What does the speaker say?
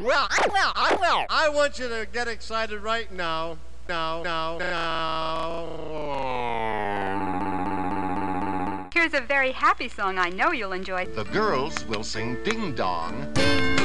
I want you to get excited right now. Here's a very happy song I know you'll enjoy. The girls will sing Ding Dong.